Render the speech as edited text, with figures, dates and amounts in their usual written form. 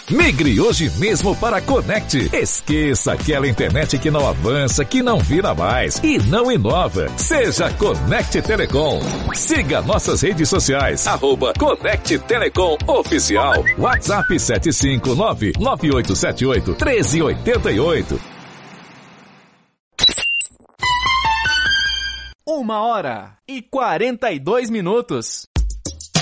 Migre hoje mesmo para a Conect. Esqueça aquela internet que não avança, que não vira mais e não inova. Seja Conect Telecom. Siga nossas redes sociais, @Conect Telecom Oficial. WhatsApp 759-9878-1388. 1h42.